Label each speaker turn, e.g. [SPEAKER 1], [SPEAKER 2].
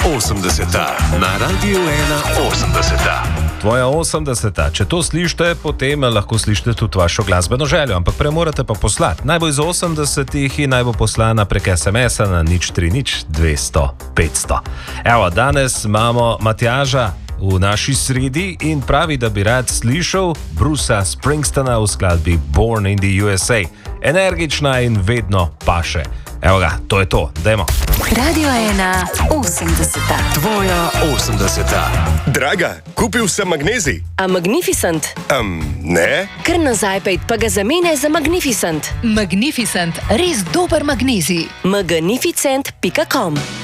[SPEAKER 1] 80. Na Radiu 81.
[SPEAKER 2] Tvoja 80. Če to slišite, potem lahko slišite tudi vašo glasbeno željo, ampak premorate pa poslati. Naj bo iz 80-ih in naj bo poslana prek SMS-a na 030 200 500. Evo, danes imamo Matjaža v naši sredi in pravi, da bi rad slišal Brucea Springsteena v skladbi Born in the USA. Energična in vedno paše. Evo ga, to je to, dajmo.
[SPEAKER 3] Radio 1 80.
[SPEAKER 1] Tvoja 80.
[SPEAKER 4] Draga, kupil sem magnezij.
[SPEAKER 5] A Magnificent?
[SPEAKER 4] Ne.
[SPEAKER 5] Kar nazaj pejt, pa ga zamenjaj za Magnificent.
[SPEAKER 3] Magnificent, res dober magnezij.
[SPEAKER 5] magnificent.com